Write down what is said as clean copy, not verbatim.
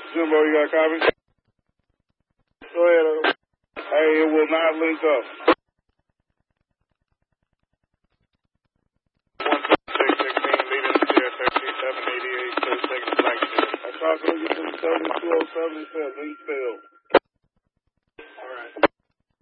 Jimbo, you got a copy? Go ahead. Hey, it will not link up. 17616, leading the CFFT 788, 32nd Black Shield. I tried to look at them 7207, it said link failed.